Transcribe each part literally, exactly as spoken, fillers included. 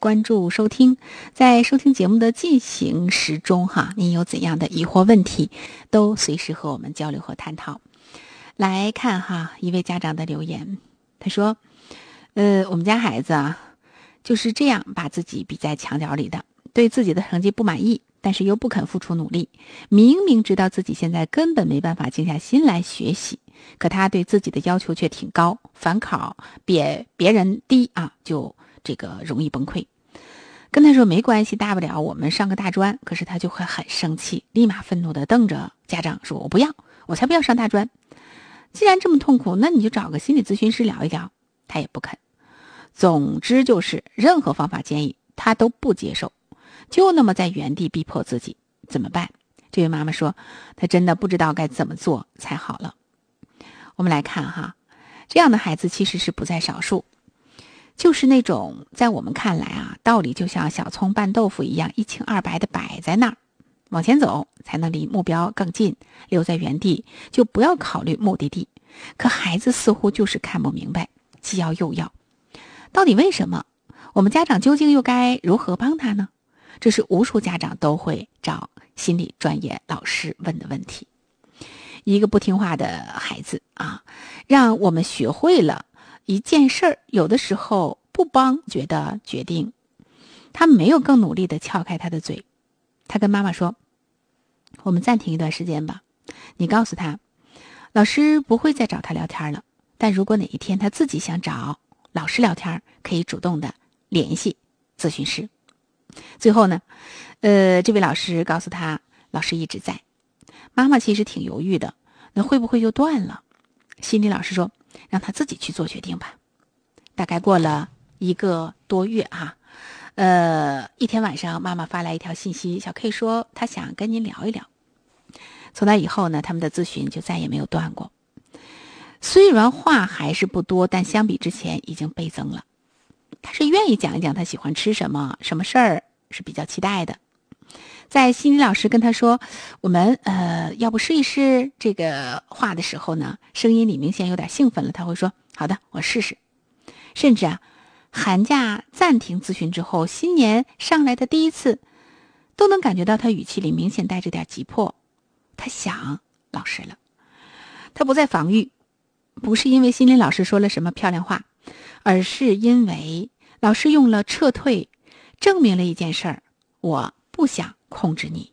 关注收听。在收听节目的进行时中哈，您有怎样的疑惑问题，都随时和我们交流和探讨。来看哈，一位家长的留言，他说呃，我们家孩子啊就是这样把自己逼在墙角里的，对自己的成绩不满意，但是又不肯付出努力，明明知道自己现在根本没办法静下心来学习，可他对自己的要求却挺高，反考比别人低啊，就这个容易崩溃。跟他说没关系，大不了我们上个大专，可是他就会很生气，立马愤怒地瞪着家长说，我不要，我才不要上大专。既然这么痛苦，那你就找个心理咨询师聊一聊。他也不肯。总之就是任何方法建议他都不接受，就那么在原地逼迫自己。怎么办？这位妈妈说她真的不知道该怎么做才好了。我们来看哈，这样的孩子其实是不在少数，就是那种在我们看来啊，道理就像小葱拌豆腐一样一清二白的摆在那儿，往前走才能离目标更近，留在原地就不要考虑目的地。可孩子似乎就是看不明白，既要又要，到底为什么？我们家长究竟又该如何帮他呢？这是无数家长都会找心理专业老师问的问题。一个不听话的孩子啊，让我们学会了一件事儿，有的时候不帮觉得决定，他没有更努力地撬开他的嘴。他跟妈妈说，我们暂停一段时间吧，你告诉他老师不会再找他聊天了，但如果哪一天他自己想找老师聊天，可以主动的联系咨询师。最后呢，呃，这位老师告诉他，老师一直在。妈妈其实挺犹豫的，那会不会就断了？心理老师说，让他自己去做决定吧。大概过了一个多月哈，呃，一天晚上，妈妈发来一条信息，小 K 说她想跟您聊一聊。从那以后呢，他们的咨询就再也没有断过。虽然话还是不多，但相比之前已经倍增了。他是愿意讲一讲他喜欢吃什么，什么事儿是比较期待的。在心理老师跟他说我们呃要不试一试这个话的时候呢，声音里明显有点兴奋了，他会说好的，我试试。甚至啊，寒假暂停咨询之后，新年上来的第一次，都能感觉到他语气里明显带着点急迫，他想老师了。他不再防御，不是因为心理老师说了什么漂亮话，而是因为老师用了撤退证明了一件事儿，我不想控制你。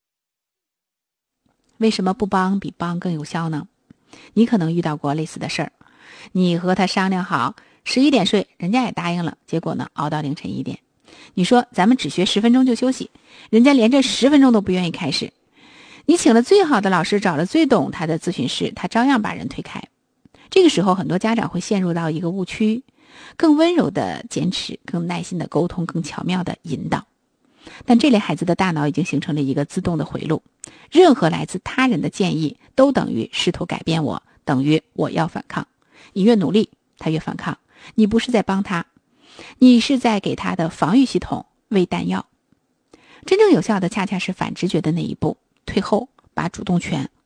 为什么不帮比帮更有效呢？你可能遇到过类似的事儿，你和他商量好十一点睡，人家也答应了，结果呢熬到凌晨一点。你说咱们只学十分钟就休息，人家连这十分钟都不愿意开始。你请了最好的老师，找了最懂他的咨询师，他照样把人推开。这个时候很多家长会陷入到一个误区，更温柔的坚持，更耐心的沟通，更巧妙的引导。但这类孩子的大脑已经形成了一个自动的回路，任何来自他人的建议都等于试图改变我，等于我要反抗。你越努力他越反抗，你不是在帮他，你是在给他的防御系统喂弹药。真正有效的恰恰是反直觉的那一步，退后，把主动权